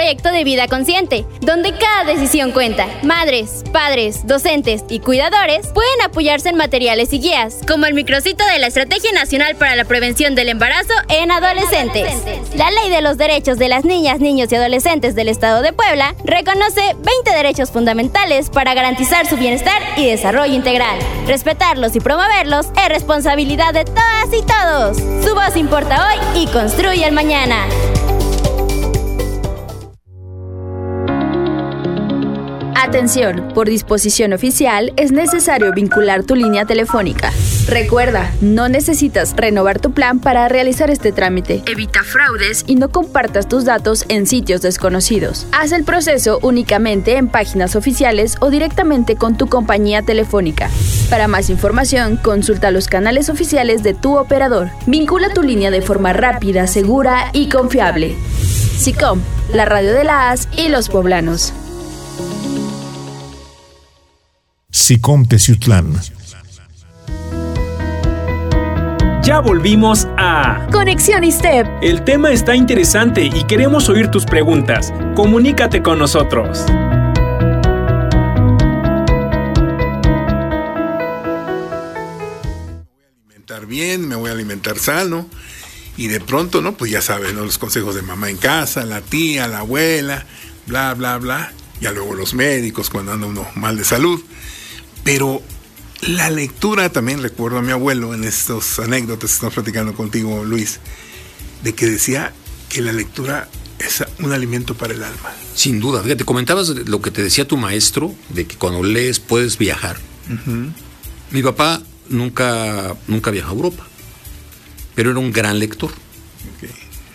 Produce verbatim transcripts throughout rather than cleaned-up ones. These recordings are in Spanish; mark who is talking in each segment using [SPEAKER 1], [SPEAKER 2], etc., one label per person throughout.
[SPEAKER 1] proyecto de vida consciente, donde cada decisión cuenta. Madres, padres, docentes y cuidadores pueden apoyarse en materiales y guías, como el microcito de la Estrategia Nacional para la Prevención del Embarazo en Adolescentes. La Ley de los Derechos de las Niñas, Niños y Adolescentes del Estado de Puebla reconoce veinte derechos fundamentales para garantizar su bienestar y desarrollo integral. Respetarlos y promoverlos es responsabilidad de todas y todos. Su voz importa hoy y construye el mañana.
[SPEAKER 2] Atención, por disposición oficial es necesario vincular tu línea telefónica. Recuerda, no necesitas renovar tu plan para realizar este trámite. Evita fraudes y no compartas tus datos en sitios desconocidos. Haz el proceso únicamente en páginas oficiales o directamente con tu compañía telefónica. Para más información, consulta los canales oficiales de tu operador. Vincula tu línea de forma rápida, segura y confiable. SICOM, la radio de la A S y los poblanos.
[SPEAKER 3] SICOM Teciutlán.
[SPEAKER 4] Ya volvimos a
[SPEAKER 2] Conexión ISTEP.
[SPEAKER 4] El tema está interesante y queremos oír tus preguntas. Comunícate con nosotros.
[SPEAKER 5] Alimentar bien, me voy a alimentar sano. Y de pronto, ¿no? Pues ya sabes, ¿no? Los consejos de mamá en casa, la tía, la abuela, bla, bla, bla. Ya luego los médicos cuando anda uno mal de salud. Pero la lectura, también recuerdo a mi abuelo en estas anécdotas que estamos platicando contigo, Luis, de que decía que la lectura es un alimento para el alma.
[SPEAKER 6] Sin duda, fíjate, comentabas lo que te decía tu maestro, de que cuando lees puedes viajar. Uh-huh. Mi papá nunca, nunca viajó a Europa, pero era un gran lector. Okay.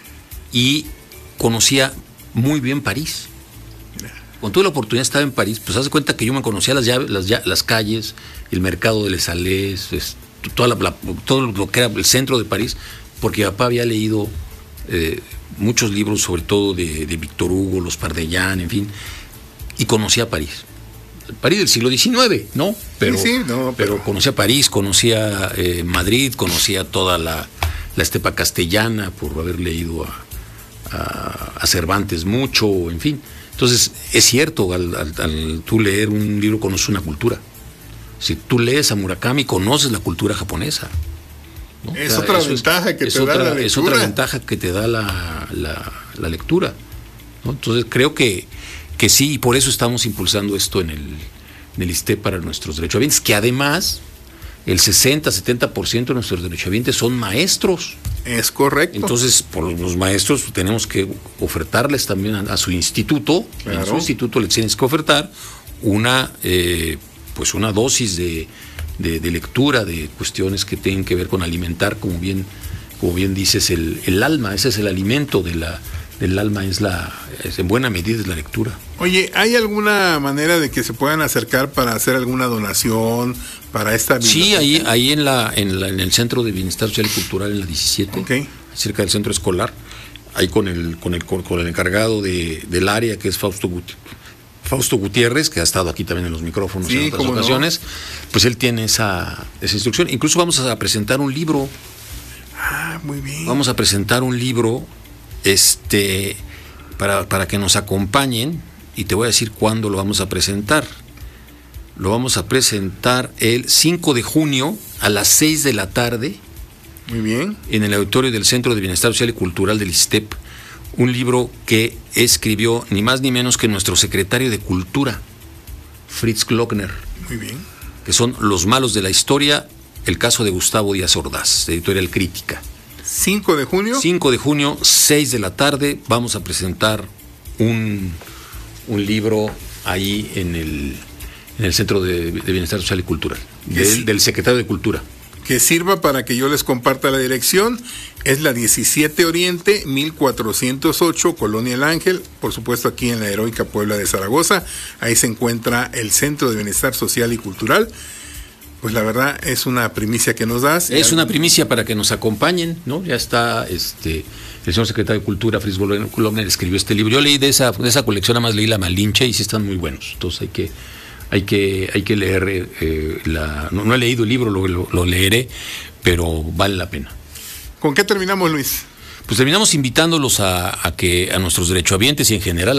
[SPEAKER 6] Y conocía muy bien París. Cuando tuve la oportunidad de estar en París, pues haz de cuenta que yo me conocía las, llaves, las, las calles, el mercado de Les Halles, es, toda la, la, todo lo que era el centro de París, porque mi papá había leído eh, muchos libros, sobre todo de, de Víctor Hugo, los Pardaillan, en fin, y conocía París. París del siglo diecinueve, ¿no? Pero,
[SPEAKER 5] sí, sí, no,
[SPEAKER 6] pero...
[SPEAKER 5] pero
[SPEAKER 6] conocía París, conocía eh, Madrid, conocía toda la, la estepa castellana, por haber leído a, a, a Cervantes mucho, en fin. Entonces, es cierto, al, al, al tú leer un libro conoces una cultura. Si tú lees a Murakami, conoces la cultura japonesa, ¿no?
[SPEAKER 5] Es o sea, otra ventaja es, que
[SPEAKER 6] es
[SPEAKER 5] te
[SPEAKER 6] otra,
[SPEAKER 5] da la lectura.
[SPEAKER 6] Es otra ventaja que te da la, la, la lectura, ¿no? Entonces, creo que, que sí, y por eso estamos impulsando esto en el, en el ISTEP para nuestros derechohabientes, que además el sesenta, setenta por ciento de nuestros derechohabientes son maestros.
[SPEAKER 5] Es correcto.
[SPEAKER 6] Entonces, por los maestros tenemos que ofertarles también a, a su instituto, claro. En su instituto les tienes que ofertar una, eh, pues una dosis de, de, de lectura de cuestiones que tienen que ver con alimentar, como bien, como bien dices, el, el alma. Ese es el alimento de la, del alma, es la, es, en buena medida es la lectura.
[SPEAKER 5] Oye, ¿hay alguna manera de que se puedan acercar para hacer alguna donación para esta biblioteca?
[SPEAKER 6] Sí, ahí, ahí en, la, en, la, en el Centro de Bienestar Social y Cultural, en la diecisiete, okay. Cerca del centro escolar, ahí con el, con el, con el encargado de, del área, que es Fausto Gutiérrez. Fausto Gutiérrez, que ha estado aquí también en los micrófonos sí, en otras ocasiones, no. Pues él tiene esa, esa instrucción. Incluso vamos a presentar un libro.
[SPEAKER 5] Ah, muy bien.
[SPEAKER 6] Vamos a presentar un libro este, para, para que nos acompañen, y te voy a decir cuándo lo vamos a presentar. Lo vamos a presentar el cinco de junio a las seis de la tarde.
[SPEAKER 5] Muy bien.
[SPEAKER 6] En el auditorio del Centro de Bienestar Social y Cultural del ISTEP. Un libro que escribió ni más ni menos que nuestro secretario de Cultura, Fritz Glockner.
[SPEAKER 5] Muy bien.
[SPEAKER 6] Que son Los malos de la historia, el caso de Gustavo Díaz Ordaz, de Editorial Crítica.
[SPEAKER 5] ¿cinco de junio?
[SPEAKER 6] cinco de junio, seis de la tarde, vamos a presentar un, un libro ahí en el, en el Centro de, de Bienestar Social y Cultural, del, sí. del secretario de Cultura.
[SPEAKER 5] Que sirva para que yo les comparta la dirección. Es la diecisiete Oriente, mil cuatrocientos ocho, Colonia El Ángel, por supuesto aquí en la heroica Puebla de Zaragoza. Ahí se encuentra el Centro de Bienestar Social y Cultural. Pues la verdad es una primicia que nos das.
[SPEAKER 6] Es una primicia para que nos acompañen, ¿no? Ya está este el señor secretario de Cultura, Fritz Glockner, escribió este libro. Yo leí de esa, de esa colección, nada más leí La Malinche y sí están muy buenos. Entonces hay que hay que hay que leer eh, la no, no he leído el libro, lo, lo, lo leeré, pero vale la pena.
[SPEAKER 5] ¿Con qué terminamos, Luis?
[SPEAKER 6] Pues terminamos invitándolos a, a que a nuestros derechohabientes y en general